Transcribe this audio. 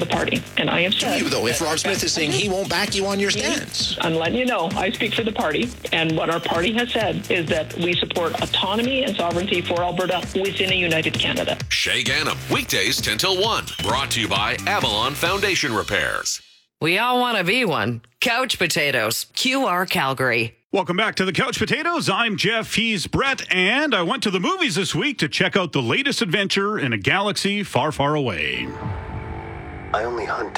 the party. And I have said... Do you, though, if Rob Smith is saying he won't back you on your stance? I'm letting you know, I speak for the party. And what our party has said is that we support autonomy and sovereignty for Alberta within a united Canada. Shay Gannam, weekdays 10 till 1. Brought to you by Avalon Foundation Repairs. We all want to be one. Couch Potatoes, QR Calgary. Welcome back to the Couch Potatoes. I'm Jeff, he's Brett, and I went to the movies this week to check out the latest adventure in a galaxy far, far away. I only hunt